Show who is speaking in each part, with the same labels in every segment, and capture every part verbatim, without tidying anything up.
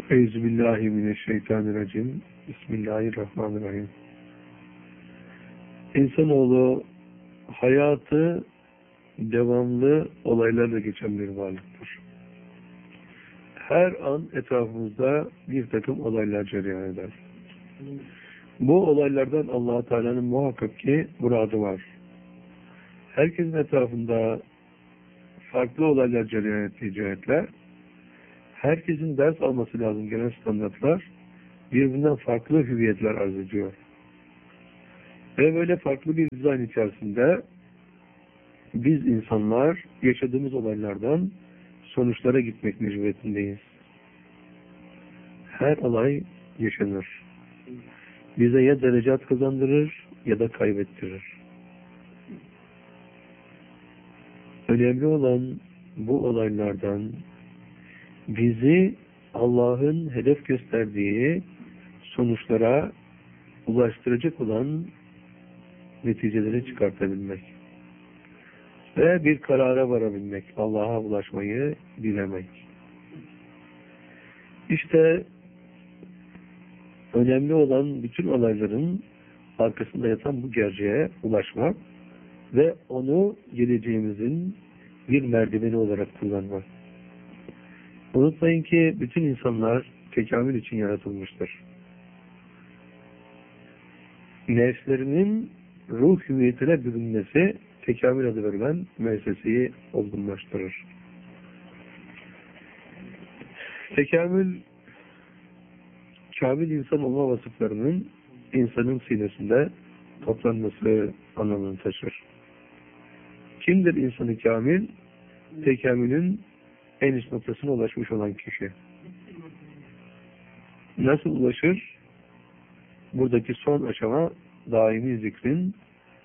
Speaker 1: Euzubillahimineşşeytanirracim. Bismillahirrahmanirrahim. İnsanoğlu hayatı devamlı olaylarla geçen bir varlıktır. Her an etrafımızda bir takım olaylar cereyan eder. Bu olaylardan Allah Teala'nın muhakkak ki muradı var. Herkesin etrafında farklı olaylar cereyan ettiği cihetler, herkesin ders alması lazım genel standartlar, birbirinden farklı hüviyetler arz ediyor. Ve böyle farklı bir dizayn içerisinde biz insanlar yaşadığımız olaylardan sonuçlara gitmek mecburiyetindeyiz. Her olay yaşanır. Bize ya derecat kazandırır ya da kaybettirir. Önemli olan bu olaylardan bizi Allah'ın hedef gösterdiği sonuçlara ulaştıracak olan neticeleri çıkartabilmek ve bir karara varabilmek, Allah'a ulaşmayı dilemek. İşte önemli olan bütün olayların arkasında yatan bu gerçeğe ulaşmak ve onu geleceğimizin bir merdiveni olarak kullanmak. Unutmayın ki bütün insanlar tekamül için yaratılmıştır. Nefslerinin ruh hüviyetine bürünmesi tekamül adı verilen müesseseyi olgunlaştırır. Tekamül, kamil insan olma vasıflarının insanın sinesinde toplanması anlamını taşır. Kimdir insanı kamil? Tekamülün en üst noktasına ulaşmış olan kişi. Nasıl ulaşır? Buradaki son aşama daimi zikrin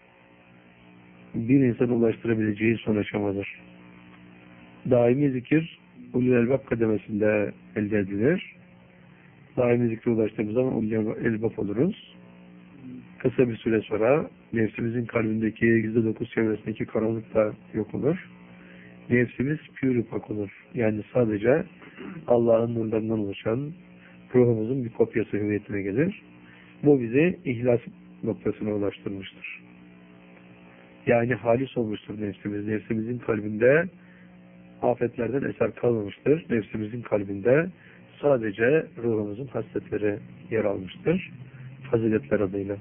Speaker 1: bir insana ulaştırabileceği son aşamadır. Daimi zikir ulul elbab kademesinde elde edilir. Daimi zikre ulaştığımız zaman ulul elbab oluruz. Kısa bir süre sonra nefsimizin kalbindeki yüzde dokuz çevresindeki karanlık da yok olur. Nefsimiz pür pak olur. Yani sadece Allah'ın nurlarından oluşan ruhumuzun bir kopyası hüviyetine gelir. Bu bizi ihlas noktasına ulaştırmıştır. Yani halis olmuştur nefsimiz. Nefsimizin kalbinde afetlerden eser kalmamıştır. Nefsimizin kalbinde sadece ruhumuzun hasletleri yer almıştır. Faziletler adıyla.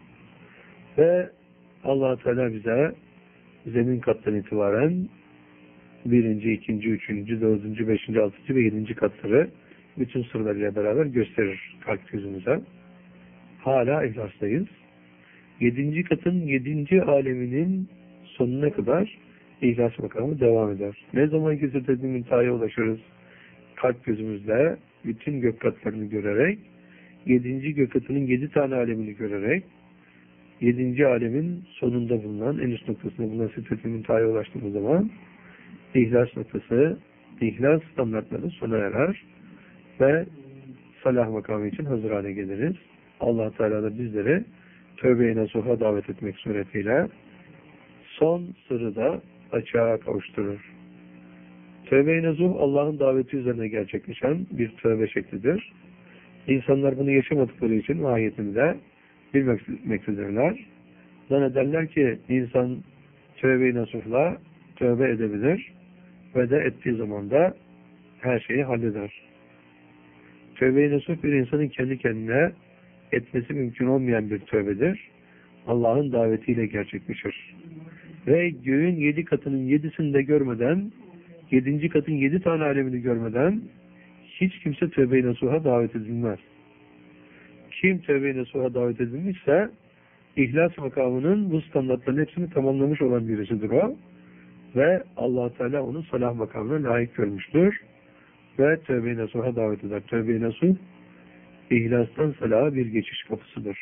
Speaker 1: Ve Allah Teala bize zemin kattan itibaren birinci, ikinci, üçüncü, dördüncü, beşinci, altıncı ve yedinci katları bütün sırlarıyla beraber gösterir kalp gözümüze. Hala ihlastayız. Yedinci katın yedinci aleminin sonuna kadar ihlas makamı devam eder. Ne zaman ki zirvede müntehaya ulaşırız, kalp gözümüzle bütün gök katlarını görerek, yedinci gök katının yedi tane alemini görerek, yedinci alemin sonunda bulunan, en üst noktasında bulunan zirvede müntehaya ulaştığımız zaman ihlas noktası, ihlas standartları sona erer ve salah makamı için hazır hale geliriz. Allah Teala da bizleri tövbe-i nasuha davet etmek suretiyle son sırrı da açığa kavuşturur. Tövbe-i nasuh Allah'ın daveti üzerine gerçekleşen bir tövbe şeklidir. İnsanlar bunu yaşamadıkları için mahiyetinde bilmektedirler. Zannederler ki insan tövbe-i nasuhla tövbe edebilir ve de ettiği zaman da her şeyi halleder. Tövbe-i nasuh bir insanın kendi kendine etmesi mümkün olmayan bir tövbedir. Allah'ın davetiyle gerçekleşir. Ve göğün yedi katının yedisini de görmeden, yedinci katın yedi tane alemini görmeden hiç kimse tövbe-i nasuha davet edilmez. Kim tövbe-i nasuha davet edilmişse ihlas makamının bu standartların hepsini tamamlamış olan birisidir o. Ve Allah Teala onu salah makamına layık görmüştür. Ve tövbe-i nasuha davet eder. Tövbe-i nasuh İhlastan salaha bir geçiş kapısıdır.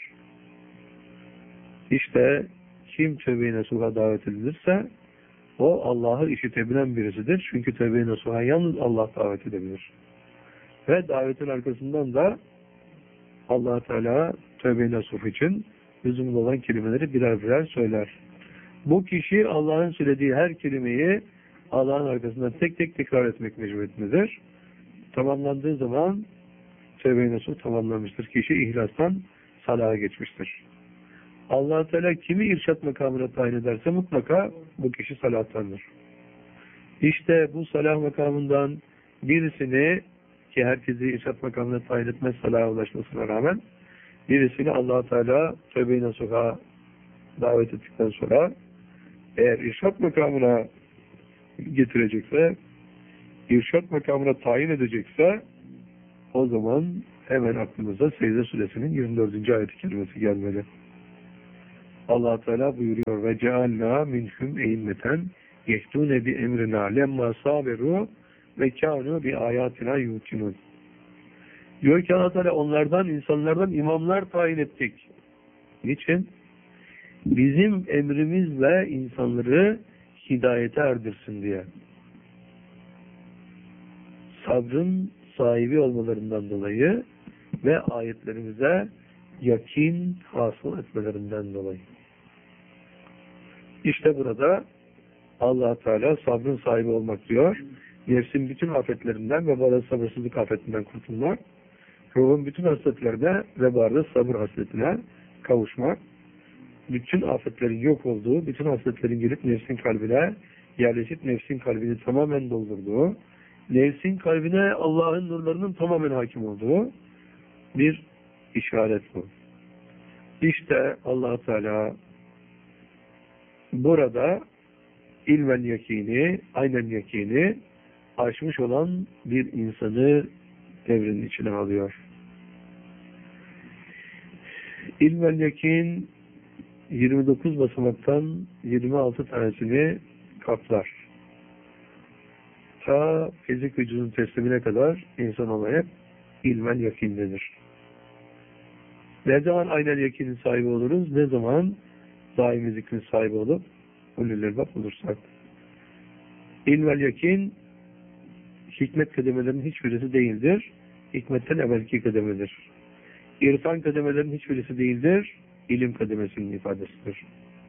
Speaker 1: İşte kim tövbe-i nasuha davet edilirse o Allah'ı işitebilen birisidir. Çünkü tövbe-i nasuha yalnız Allah davet edebilir. Ve davetin arkasından da Allah Teala tövbe-i nasuh için lüzumlu olan kelimeleri birer birer söyler. Bu kişi Allah'ın söylediği her kelimeyi Allah'ın arkasından tek tek tekrar etmek mecburiyetindedir. Tamamlandığı zaman tövbe-i nasuh tamamlanmıştır. Kişi ihlastan salaha geçmiştir. Allah Teala kimi irşat makamına tayin ederse mutlaka bu kişi salahtandır. İşte bu salah makamından birisini, ki herkesi irşat makamına tayin etmez salaha ulaşmasına rağmen, birisini Allah Teala tövbe-i nasuh'a davet ettikten sonra eğer irşat makamına getirecekse, irşat makamına tayin edecekse, o zaman hemen aklımıza Secde Suresinin yirmi dördüncü ayet-i kerimesi gelmeli. Allah Teala buyuruyor ve cealna minhum e'immeten yehdûne bi emrina lemma sabiru ve kânû bi ayatina yuqinûn. Diyor ki Allah Teala onlardan, insanlardan imamlar tayin ettik. Niçin? Bizim emrimizle insanları hidayete erdirsin diye. Sabrın sahibi olmalarından dolayı ve ayetlerimize yakin hasıl etmelerinden dolayı. İşte burada Allah Teala sabrın sahibi olmak diyor. Nefsin bütün afetlerinden ve bazı sabırsızlık afetinden kurtulmak, ruhun bütün hasletlerine ve bazı sabır hasletine kavuşmak, bütün afetlerin yok olduğu, bütün hasletlerin gelip nefsin kalbine yerleşip nefsin kalbini tamamen doldurduğu, nefsin kalbine Allah'ın nurlarının tamamen hakim olduğu bir işaret bu. İşte Allah Teala burada ilmen yakini, aynen yakini aşmış olan bir insanı devrin içine alıyor. İlmen yakin yirmi dokuz basamaktan yirmi altı tanesini kaplar. Ta fizik vücudun teslimine kadar insan olaya ilmen yakin denir. Ne zaman aynen yakinin sahibi oluruz? Ne zaman daimi zikrin sahibi olup ulul elbab olursak. İlmel yakin hikmet kademelerinin hiçbirisi değildir. Hikmetten evvelki kademedir. İrfan kademelerinin hiçbirisi değildir. İlim kademesinin ifadesidir.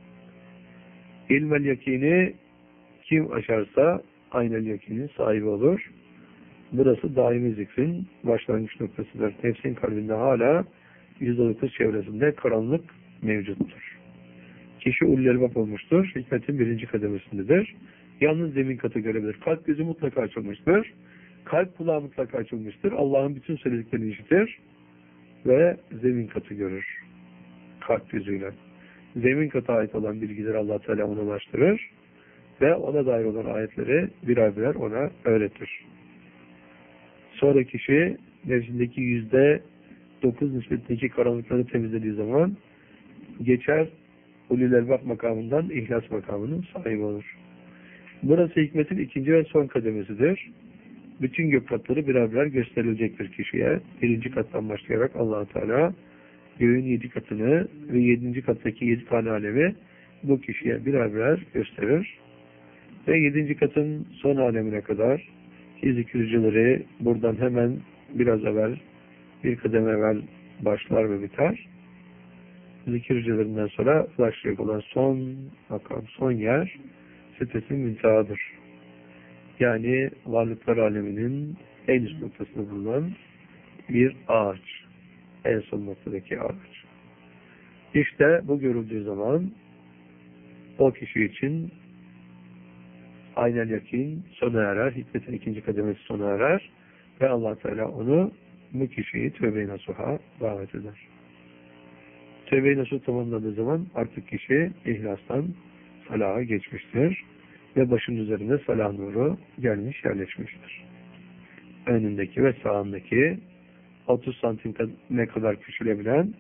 Speaker 1: İlmel yakini kim aşarsa aynen yakinin sahibi olur. Burası daimi zikrin başlangıç noktasıdır. Nefsin kalbinde hala yüzde dokuz çevresinde karanlık mevcuttur. Kişi ulul elbab olmuştur. Hikmetin birinci kademesindedir. Yalnız zemin katı görebilir. Kalp gözü mutlaka açılmıştır. Kalp kulağı mutlaka açılmıştır. Allah'ın bütün söylediklerini işitir ve zemin katı görür. Kalp gözüyle. Zemin katı ait olan bilgileri Allah Teala ona ulaştırır ve ona dair olan ayetleri birer birer ona öğretir. Sonra kişi nefsindeki yüzde dokuz nispetindeki karanlıkları temizlediği zaman geçer ulul elbab makamından ihlas makamının sahibi olur. Burası hikmetin ikinci ve son kademesidir. Bütün gök katları birer birer gösterilecektir kişiye. Birinci kattan başlayarak Allah Teala göğün yedi katını ve yedinci kattaki yedi tane alemi bu kişiye birer birer gösterir. Ve yedinci katın son alemine kadar zikircileri buradan hemen biraz evvel, bir kademe evvel başlar ve biter. Zikircilerinden sonra ulaşacak olan son makam, son yer sitesinin müntehadır. Yani varlıklar aleminin en üst noktasında bulunan bir ağaç. En son noktadaki ağaç. İşte bu görüldüğü zaman o kişi için aynen yakin sona erer. Hikmetin ikinci kademesi sona erer. Ve Allah Teala onu, bu kişiyi tövbe-i nasuh'a davet eder. Tövbe-i nasuh tamamladığı zaman artık kişi ihlastan salaha geçmiştir. Ve başının üzerinde salah nuru gelmiş, yerleşmiştir. Önündeki ve sağındaki otuz santim ne kadar küçülebilen,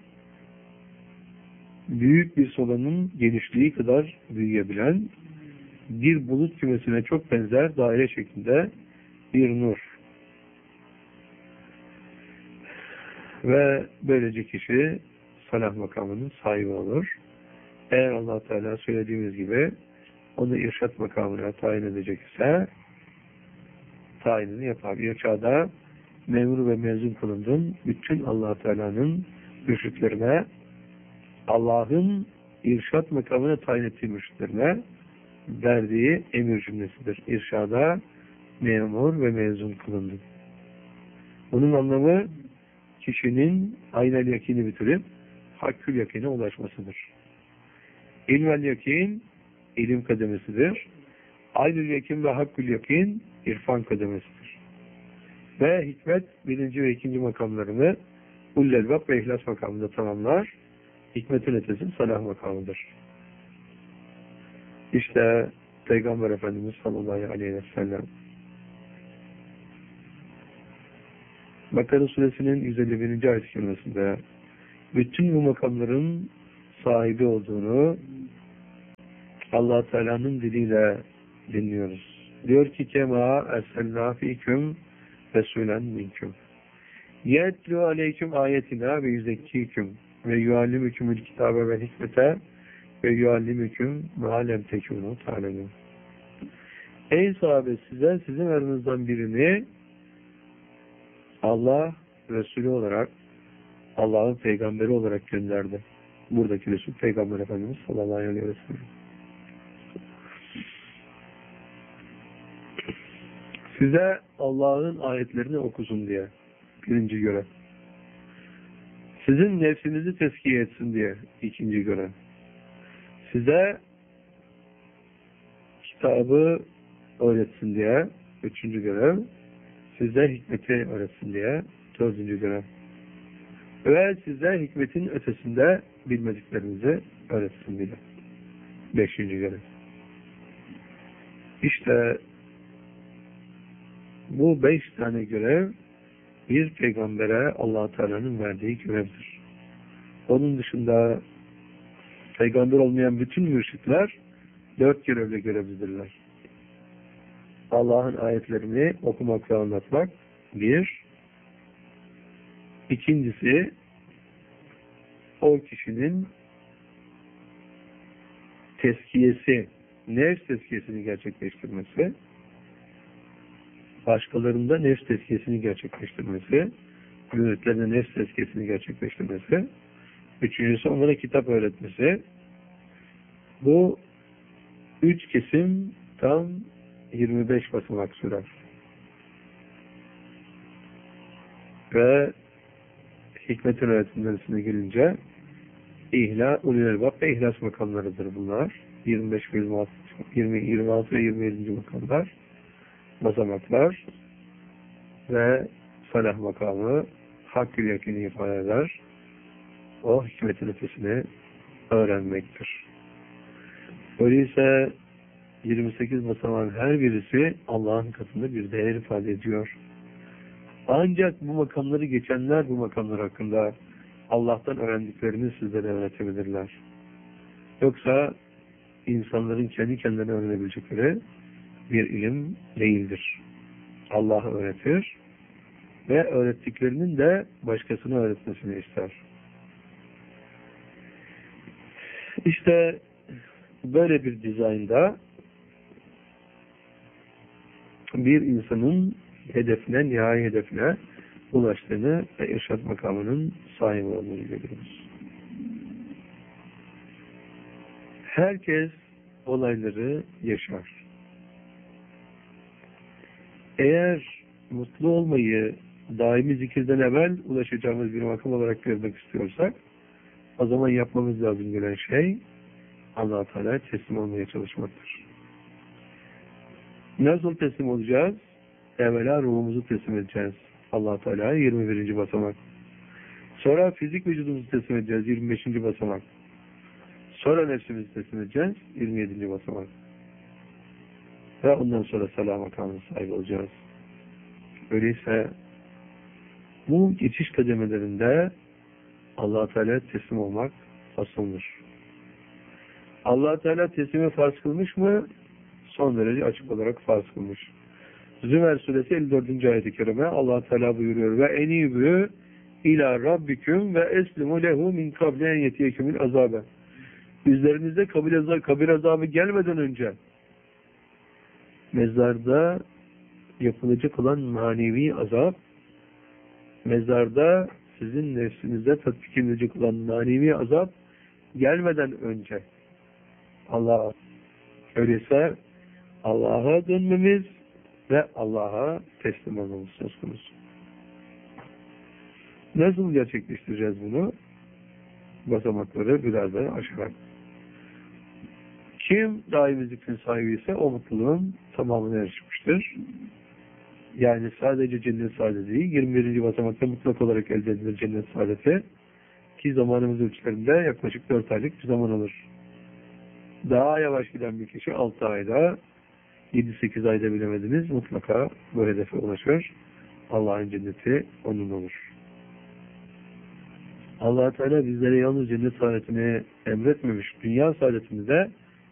Speaker 1: büyük bir solanın genişliği kadar büyüyebilen, bir bulut kümesine çok benzer daire şeklinde bir nur. Ve böylece kişi salah makamının sahibi olur. Eğer Allah Teala söylediğimiz gibi onu irşat makamına tayin edecekse tayinini yapar. İrşada memur ve mezun kılındın. Bütün Allah Teala'nın mürşitlerine, Allah'ın irşat makamına tayin ettiği mürşitlerine verdiği emir cümlesidir. İrşada memur ve mezun kılındın. Bunun anlamı kişinin aynel yakini bitirip hakkül yakine ulaşmasıdır. İlmel yakin ilim kademesidir. Aynül yakin ve hakkül yakin irfan kademesidir. Ve hikmet birinci ve ikinci makamlarını ulul elbab ve ihlas makamında tamamlar. Hikmetin ötesi salah makamıdır. İşte Peygamber Efendimiz sallallahu aleyhi ve sellem Bakara suresinin yüz elli birinci ayet-i kerimesinde bütün bu makamların sahibi olduğunu Allah Teala'nın diliyle dinliyoruz. Diyor ki kema erselna fiküm resulen minküm yetlu aleyküm ayetina ve yüzekkiküm ve yuallimükümül kitabe ve hikmete ve yuallimüküm mealem tekûnû ta'lemûn. Ey sahabe, size sizin aranızdan birini Allah Resulü olarak, Allah'ın peygamberi olarak gönderdi. Buradaki Resul Peygamber Efendimiz sallallahu aleyhi ve sellem. Size Allah'ın ayetlerini okusun diye. Birinci görev. Sizin nefsinizi tezkiye etsin diye. İkinci görev. Size kitabı öğretsin diye. Üçüncü görev. Size hikmeti öğretsin diye. Dördüncü görev. Ve size hikmetin ötesinde bilmediklerinizi öğretsin diye. Beşinci görev. İşte bu beş tane görev bir peygambere Allah-u Teala'nın verdiği görevdir. Onun dışında peygamber olmayan bütün mürşitler dört görevle görevlidirler. Allah'ın ayetlerini okumak ve anlatmak bir. İkincisi o kişinin tezkiyesi, nefs tezkiyesini gerçekleştirmesi, başkalarında nefs tezkiyesini gerçekleştirmesi, müritlerine nefs tezkiyesini gerçekleştirmesi, üçüncüsü onlara kitap öğretmesi. Bu üç kesim tam yirmi beş basamak sürer. Ve hikmetin öğretimlerisine gelince ihla, ulul elbab ve ihlas makamlarıdır bunlar. yirmi beş, yirmi altı, yirmi altı ve yirmi yedinci makamlar, basamaklar ve salah makamı hakkül yakini ifade eder. O hikmetin ötesini öğrenmektir. Öyleyse yirmi sekiz basamağın her birisi Allah'ın katında bir değer ifade ediyor. Ancak bu makamları geçenler bu makamlar hakkında Allah'tan öğrendiklerini sizlere öğretebilirler. Yoksa insanların kendi kendilerine öğrenebilecekleri bir ilim değildir. Allah öğretir ve öğrettiklerinin de başkasına öğretmesini ister. İşte böyle bir dizaynda bir insanın hedefine, nihai hedefine ulaştığını ve irşad makamının sahibi olduğunu görüyoruz. Herkes olayları yaşar. Eğer mutlu olmayı daimi zikirden evvel ulaşacağımız bir makam olarak görmek istiyorsak, o zaman yapmamız lazım gelen şey Allah-u Teala'ya teslim olmaya çalışmaktır. Nasıl teslim olacağız? Evvela ruhumuzu teslim edeceğiz Allah-u Teala'ya, yirmi birinci basamak. Sonra fizik vücudumuzu teslim edeceğiz, yirmi beşinci basamak. Sonra nefsimizi teslim edeceğiz, yirmi yedinci basamak. Ve ondan sonra salah makamına sahip olacağız. Öyleyse bu geçiş kademelerinde Allah-u Teala'ya teslim olmak asıldır. Allah-u Teala teslimi farz kılmış mı? Son derece açık olarak farz kılmış. Zümer suresi elli dördüncü ayet-i kerime Allah-u Teala buyuruyor ve enîbü ilâ rabbiküm ve eslimu lehu min kabli en yetiyekümül azabe. Üzerinizde kabir azabı, kabir azabı gelmeden önce mezarda yapılacak olan manevi azap, mezarda sizin nefsinizde tatbik edilecek olan manevi azap gelmeden önce Allah'a, öyleyse Allah'a dönmemiz ve Allah'a teslim olmamız söz konusu. Nasıl gerçekleştireceğiz bunu? Basamakları birazdan aşarak. Kim daimi zikrin sahibi ise o mutluluğun tamamına erişmiştir. Yani sadece cennet saadeti değil, yirmi birinci basamakta mutlak olarak elde edilir cennet saadeti. Ki zamanımız ölçülerinde yaklaşık dört aylık bir zaman alır. Daha yavaş giden bir kişi altı ayda, yedi sekiz ayda bilemediniz, mutlaka bu hedefe ulaşır. Allah'ın cenneti onun olur. Allah Teala bizlere yalnız cennet saadetini emretmemiş, dünya saadetini de